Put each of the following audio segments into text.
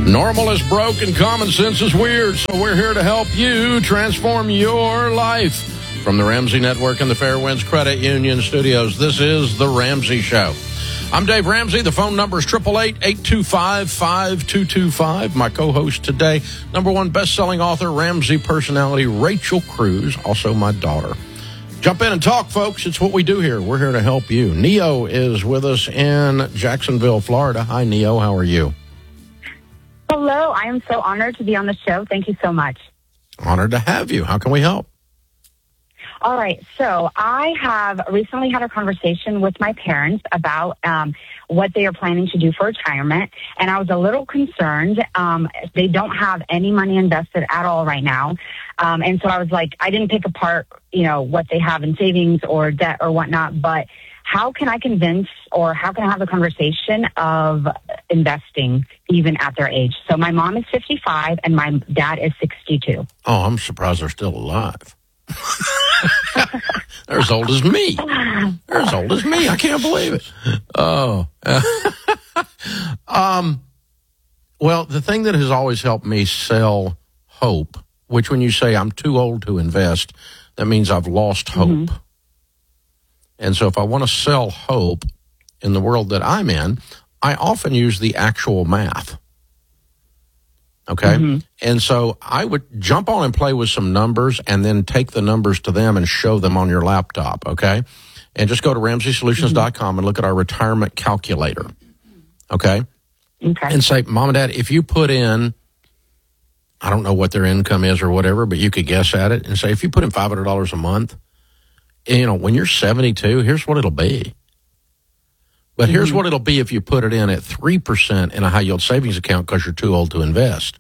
Normal is broke and common sense is weird, so we're here to help you transform your life. From the Ramsey Network and the Fairwinds Credit Union Studios, this is The Ramsey Show. I'm Dave Ramsey. The phone number is 888-825-5225. My co-host today, number one best-selling author, Ramsey personality, Rachel Cruz, also my daughter. Jump in and talk, folks. It's what we do here. We're here to help you. Neo is with us in Jacksonville, Florida. Hi, Neo. How are you? Hello. I am so honored to be on the show. Thank you so much. Honored to have you. How can we help? All right. So I have recently had a conversation with my parents about what they are planning to do for retirement. And I was a little concerned. They don't have any money invested at all right now. And so I was like, I didn't pick apart, what they have in savings or debt or whatnot. But how can I convince or how can I have a conversation of investing even at their age? So my mom is 55 and my dad is 62. Oh, I'm surprised they're still alive. They're as old as me. They're as old as me. I can't believe it. Oh. Well, the thing that has always helped me sell hope, which when you say I'm too old to invest, that means I've lost hope. Mm-hmm. And so if I want to sell hope in the world that I'm in, I often use the actual math. Okay? Mm-hmm. And so I would jump on and play with some numbers and then take the numbers to them and show them on your laptop, okay? And just go to RamseySolutions.com and look at our retirement calculator, okay? Okay. And say, Mom and Dad, if you put in, I don't know what their income is or whatever, but you could guess at it and say, if you put in $500 a month, when you're 72, here's what it'll be. But here's what it'll be if you put it in at 3% in a high-yield savings account because you're too old to invest.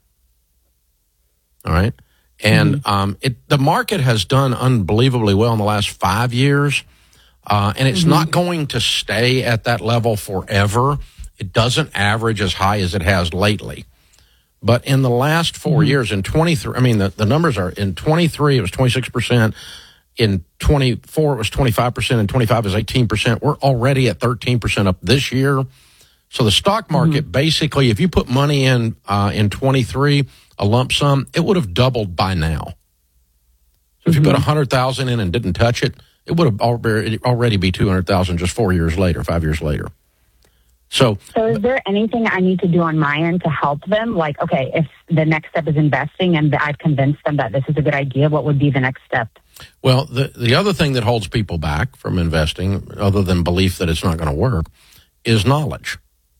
All right? And the market has done unbelievably well in the last 5 years, and it's not going to stay at that level forever. It doesn't average as high as it has lately. But in the last 4 years, in 23, the numbers are, in 23, it was 26%. In 24, it was 25%, and 25 is 18%. We're already at 13% up this year. So the stock market, basically, if you put money in 23, a lump sum, it would have doubled by now. So if you put $100,000 in and didn't touch it, it would have already be $200,000 just 4 years later, 5 years later. So is there anything I need to do on my end to help them? Like, okay, if the next step is investing and I've convinced them that this is a good idea, what would be the next step? Well, the other thing that holds people back from investing, other than belief that it's not going to work, is knowledge.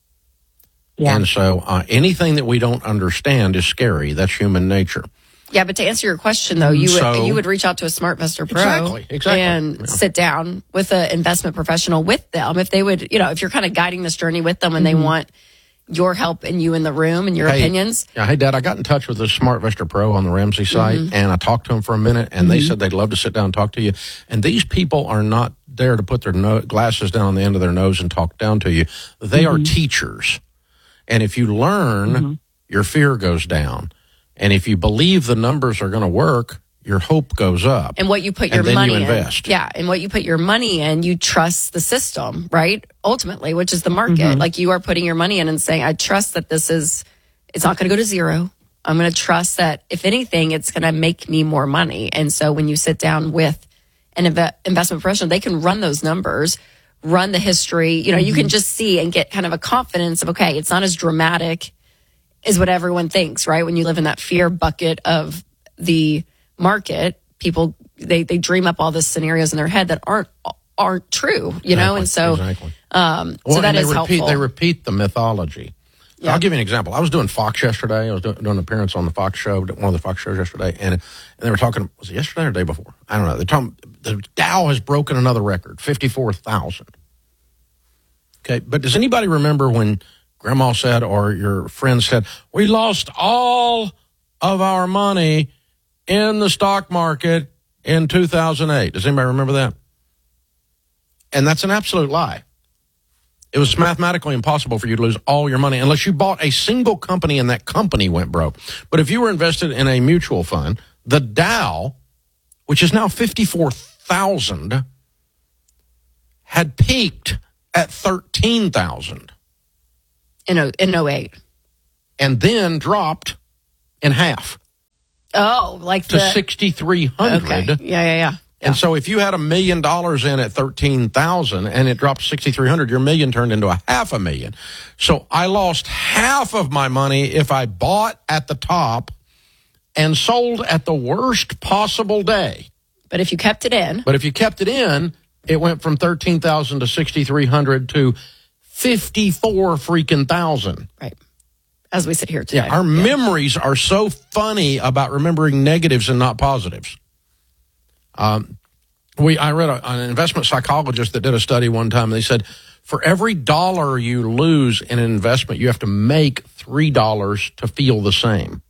Yeah. And so anything that we don't understand is scary. That's human nature. Yeah, but to answer your question, though, you would reach out to a SmartVestor Pro and sit down with an investment professional with them. If they would, if you're kind of guiding this journey with them and they want your help and you in the room and your opinions. Yeah, hey, Dad, I got in touch with the SmartVestor Pro on the Ramsey site, and I talked to them for a minute, and they said they'd love to sit down and talk to you. And these people are not there to put their glasses down on the end of their nose and talk down to you. They are teachers. And if you learn, your fear goes down. And if you believe the numbers are going to work, your hope goes up. And what you put your money in. Yeah, and what you put your money in, you trust the system, right? Ultimately, which is the market. Like you are putting your money in and saying, I trust that it's not going to go to zero. I'm going to trust that if anything, it's going to make me more money. And so when you sit down with an investment professional, they can run those numbers, run the history. You can just see and get kind of a confidence of, okay, it's not as dramatic is what everyone thinks, right? When you live in that fear bucket of the market, people, they dream up all these scenarios in their head that aren't true, know? And so, so that is helpful. They repeat the mythology. Yeah. I'll give you an example. I was doing Fox yesterday. I was doing an appearance on the Fox show, one of the Fox shows yesterday, and they were talking, was it yesterday or the day before? I don't know. They're talking, the Dow has broken another record, 54,000. Okay, but does anybody remember when Grandma said, or your friend said, we lost all of our money in the stock market in 2008? Does anybody remember that? And that's an absolute lie. It was mathematically impossible for you to lose all your money unless you bought a single company and that company went broke. But if you were invested in a mutual fund, the Dow, which is now 54,000, had peaked at 13,000. In 08. and then dropped in half. Oh, like to 6,300. Okay. Yeah. And so if you had $1 million in at 13,000 and it dropped 6,300, your million turned into $500,000. So I lost half of my money if I bought at the top and sold at the worst possible day. But if you kept it in, it went from 13,000 to 6,300 to 54 freaking thousand. Right. As we sit here today. Yeah, our memories are so funny about remembering negatives and not positives. I read an investment psychologist that did a study one time. They said, for every dollar you lose in an investment, you have to make $3 to feel the same.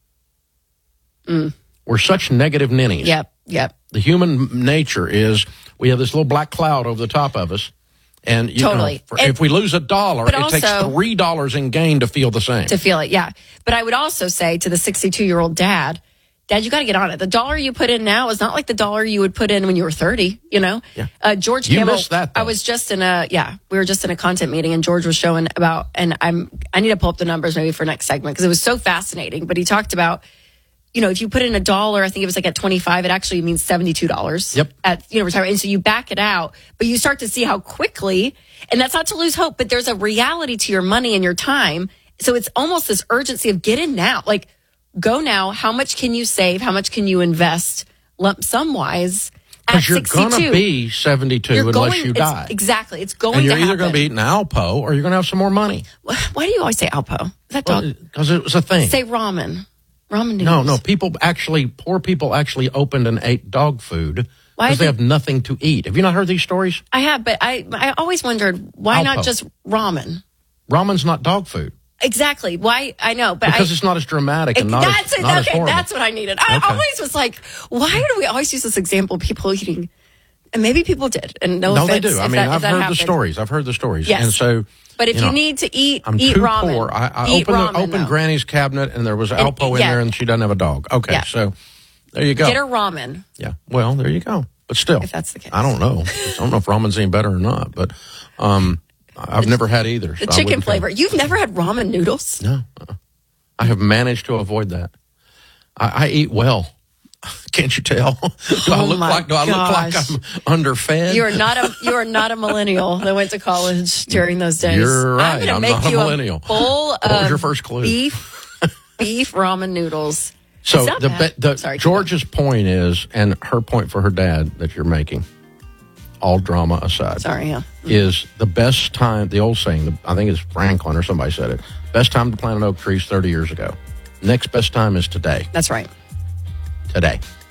We're such negative ninnies. Yep. The human nature is we have this little black cloud over the top of us. And if we lose $1, it takes $3 in gain to feel the same. To feel it, yeah. But I would also say to the 62-year-old Dad, you got to get on it. The dollar you put in now is not like the dollar you would put in when you were 30, Yeah. George you Campbell. Missed that, though. I was just we were just in a content meeting and George was showing about, and I need to pull up the numbers maybe for next segment because it was so fascinating. But he talked about, if you put in $1, I think it was like at 25, it actually means $72. Yep. At, retirement. And so you back it out, but you start to see how quickly, and that's not to lose hope, but there's a reality to your money and your time. So it's almost this urgency of get in now. Like, go now. How much can you save? How much can you invest lump sum wise at 62? Because you're going to be 72 unless you die. Exactly. It's going to happen. And you're either going to be eating Alpo or you're going to have some more money. Why do you always say Alpo? Is that dog? Because it was a thing. Say ramen. Ramen noodles. No. Poor people actually opened and ate dog food because they have nothing to eat. Have you not heard these stories? I have, but I always wondered, why not just ramen? Ramen's not dog food. Exactly. Why? I know, but because it's not as dramatic and not as horrible. That's what I needed. I always was like, why do we always use this example of people eating? And maybe people did. And no offense, they do. I mean, I've heard the stories. Yes. And so, but if you need to eat, I'm eat too ramen. Poor. I opened Granny's cabinet and there was Alpo in there and she doesn't have a dog. Okay, so there you go. Get her ramen. Yeah. Well, there you go. But still, if that's the case, I don't know. I don't know if ramen's any better or not. But I've never had either. The chicken flavor. You've never had ramen noodles? No. I have managed to avoid that. I eat well. Can't you tell? Do I look like I'm underfed? You are not a millennial that went to college during those days. You're right. I'm not a millennial. Bowl what was your first clue? Beef ramen noodles. So George's point is, and her point for her dad that you're making, all drama aside, is the best time, the old saying, I think it's Franklin or somebody said it, best time to plant an oak tree is 30 years ago. Next best time is today. That's right. Today.